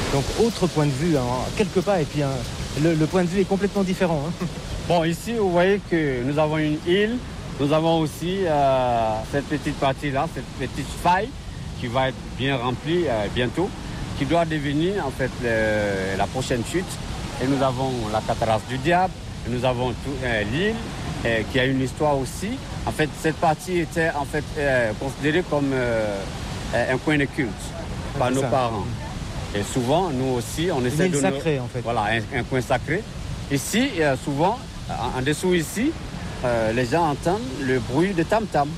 Donc autre point de vue, hein, quelques pas, et puis le point de vue est complètement différent. Hein. Bon, ici, vous voyez que nous avons une île. Nous avons aussi cette petite partie-là, cette petite faille qui va être bien remplie bientôt, qui doit devenir en fait la prochaine chute. Et nous avons la cataracte du diable, et nous avons l'île qui a une histoire aussi. En fait, cette partie était en fait considérée comme un coin de culte par nos parents. Et souvent, nous aussi, on essaie de... Une île sacrée, en fait. Voilà, un coin sacré. Ici, souvent, en dessous ici, les gens entendent le bruit de tam-tam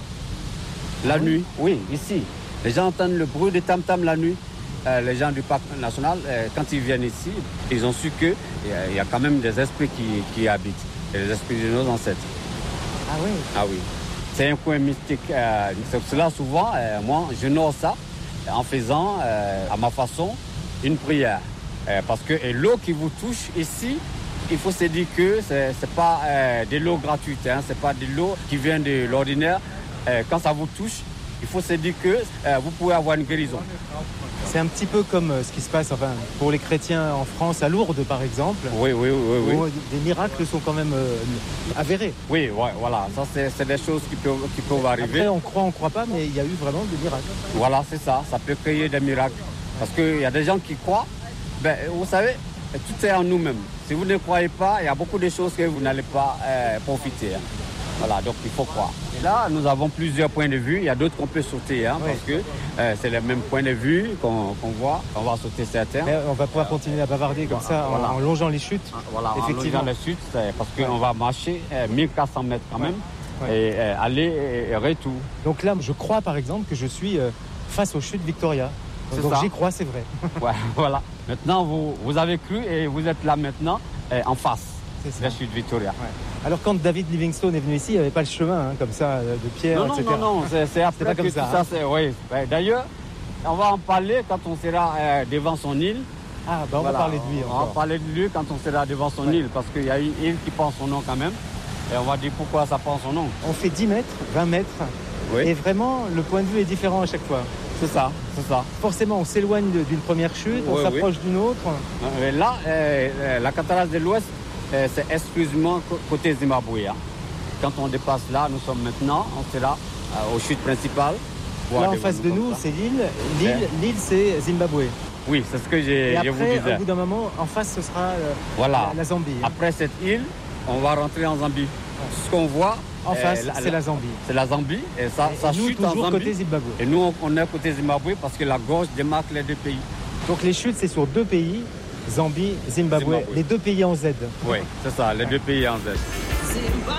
la nuit. Oui, ici. Les gens entendent le bruit de tam-tam la nuit. Les gens du parc national, quand ils viennent ici, ils ont su qu'il y a quand même des esprits qui habitent. Les esprits de nos ancêtres. Ah oui? Ah oui. C'est un coin mystique. C'est pour cela, souvent, moi, je honore ça en faisant, à ma façon, une prière. Parce que l'eau qui vous touche ici, il faut se dire que ce n'est pas de l'eau gratuite, hein, ce n'est pas de l'eau qui vient de l'ordinaire. Quand ça vous touche, il faut se dire que vous pouvez avoir une guérison. C'est un petit peu comme ce qui se passe pour les chrétiens en France, à Lourdes par exemple. Oui. Où des miracles sont quand même avérés. Oui, ouais, voilà. Ça, c'est des choses qui peuvent arriver. Après, on croit pas, mais il y a eu vraiment des miracles. Voilà, c'est ça. Ça peut créer des miracles. Parce qu'il y a des gens qui croient. Ben, vous savez, tout est en nous-mêmes. Si vous ne croyez pas, il y a beaucoup de choses que vous n'allez pas profiter. Hein. Voilà, donc il faut croire. Et là, nous avons plusieurs points de vue. Il y a d'autres qu'on peut sauter, hein, parce que c'est les mêmes points de vue qu'on voit. On va sauter certains. Mais on va pouvoir continuer à bavarder comme ça, voilà. En longeant les chutes. Voilà, effectivement. en longeant les chutes, parce qu'on va marcher 1400 mètres quand même, et aller et retour. Donc là, je crois par exemple que je suis face aux chutes Victoria. Donc j'y crois, c'est vrai. Ouais, voilà. Maintenant, vous avez cru et vous êtes là maintenant, en face de la chute Victoria. Ouais. Alors quand David Livingstone est venu ici, il n'y avait pas le chemin comme ça, de pierre, etc. Non, c'est après pas que comme tout ça. Oui. D'ailleurs, on va en parler quand on sera devant son île. Ah, on va parler de lui encore. On va parler de lui quand on sera devant son île, parce qu'il y a une île qui prend son nom quand même. Et on va dire pourquoi ça prend son nom. On fait 10 mètres, 20 mètres, et vraiment, le point de vue est différent à chaque fois. C'est ça. Forcément, on s'éloigne d'une première chute, on s'approche d'une autre. Mais là, la cataracte de l'Ouest, c'est exclusivement côté Zimbabwe. Hein. Quand on dépasse là, nous sommes maintenant, on sera aux chutes principales. Là, en face de nous, c'est l'île. L'île, c'est Zimbabwe. Oui, c'est ce que je vous disais. Après, au bout d'un moment, en face, ce sera la Zambie. Hein. Après cette île, on va rentrer en Zambie. Ce qu'on voit... En face, c'est la Zambie. C'est la Zambie, et ça nous, chute en Zambie. Côté Zimbabwe. Et nous, on est côté Zimbabwe parce que la gorge démarque les deux pays. Donc les chutes, c'est sur deux pays, Zambie, Zimbabwe. Les deux pays en Z. Oui, c'est ça, les deux pays en Z.